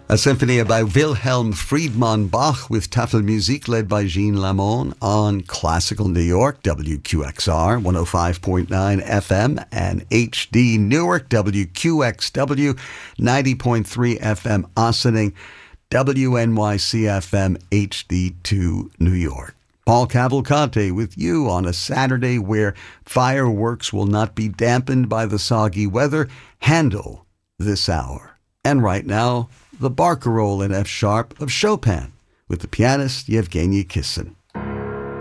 A symphony about Wilhelm Friedmann Bach with Tafelmusik led by Jean Lamont on Classical New York, WQXR 105.9 FM, and HD Newark, WQXW 90.3 FM Ossining, WNYC FM HD2 New York. Paul Cavalcante with you on a Saturday where fireworks will not be dampened by the soggy weather. Handel this hour. And right now, the Barcarolle in F sharp of Chopin with the pianist Yevgeny Kissin.